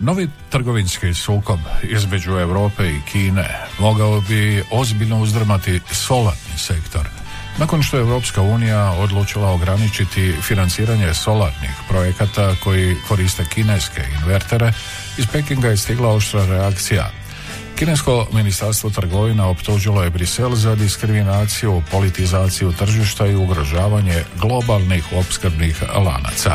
Novi trgovinski sukob između Europe i Kine mogao bi ozbiljno uzdrmati solarni sektor. Nakon što je Europska unija odlučila ograničiti financiranje solarnih projekata koji koriste kineske invertere, iz Pekinga je stigla oštra reakcija. Kinesko ministarstvo trgovina optužilo je Brisel za diskriminaciju, politizaciju tržišta i ugrožavanje globalnih opskrbnih lanaca.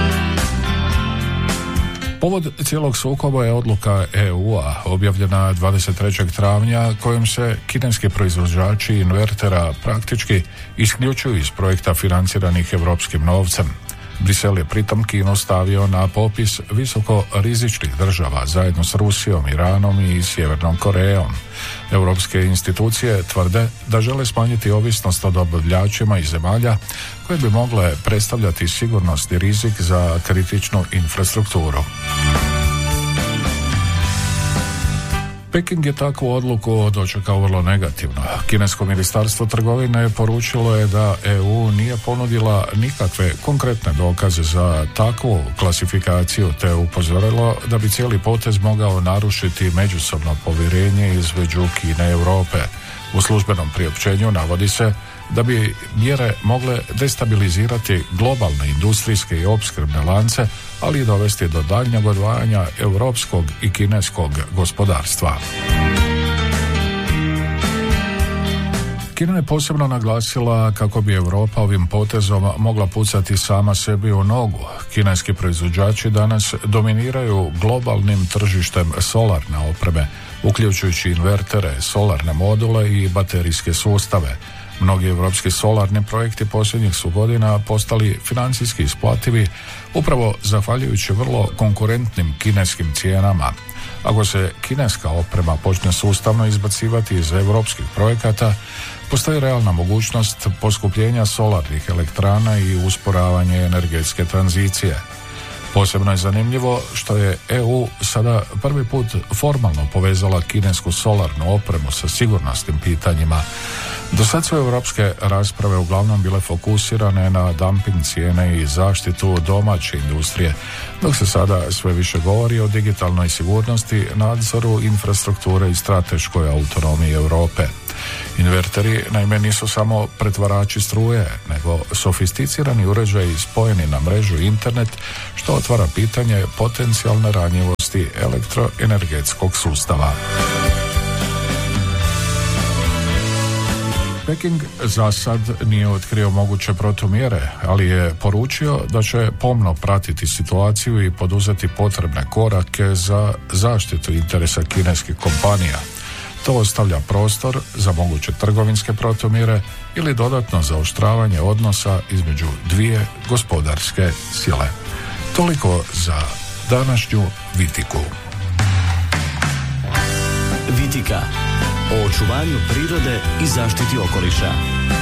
Povod cijelog sukoba je odluka EU-a objavljena 23. travnja kojom se kineski proizvođači invertera praktički isključuju iz projekta financiranih europskim novcem. Brisel je pritom Kinu stavio na popis visoko rizičnih država zajedno s Rusijom, Iranom i Sjevernom Korejom. Europske institucije tvrde da žele smanjiti ovisnost o dobavljačima iz zemalja koje bi mogle predstavljati sigurnosni rizik za kritičnu infrastrukturu. Peking je takvu odluku dočekao vrlo negativno. Kinesko ministarstvo trgovine poručilo je da EU nije ponudila nikakve konkretne dokaze za takvu klasifikaciju, te upozorilo da bi cijeli potez mogao narušiti međusobno povjerenje između Kine i Europe. U službenom priopćenju navodi se da bi mjere mogle destabilizirati globalne industrijske i opskrbne lance, ali i dovesti do daljnjeg odvajanja europskog i kineskog gospodarstva. Kina je posebno naglasila kako bi Europa ovim potezom mogla pucati sama sebi u nogu. Kineski proizvođači danas dominiraju globalnim tržištem solarne opreme, uključujući invertere, solarne module i baterijske sustave. Mnogi evropski solarni projekti posljednjih su godina postali financijski isplativi upravo zahvaljujući vrlo konkurentnim kineskim cijenama. Ako se kineska oprema počne sustavno izbacivati iz europskih projekata, postoji realna mogućnost poskupljenja solarnih elektrana i usporavanje energetske tranzicije. Posebno je zanimljivo što je EU sada prvi put formalno povezala kinesku solarnu opremu sa sigurnosnim pitanjima. Do sad su europske rasprave uglavnom bile fokusirane na dumping cijene i zaštitu domaće industrije, dok se sada sve više govori o digitalnoj sigurnosti, nadzoru infrastrukture i strateškoj autonomiji Europe. Inverteri naime nisu samo pretvarači struje, nego sofisticirani uređaji spojeni na mrežu i internet, što otvara pitanje potencijalne ranjivosti elektroenergetskog sustava. Peking za sad nije otkrio moguće protumjere, ali je poručio da će pomno pratiti situaciju i poduzeti potrebne korake za zaštitu interesa kineskih kompanija. To ostavlja prostor za moguće trgovinske protumjere ili dodatno zaoštravanje odnosa između dvije gospodarske sile. Toliko za današnju Vitiku. Vitika. O očuvanju prirode i zaštiti okoliša.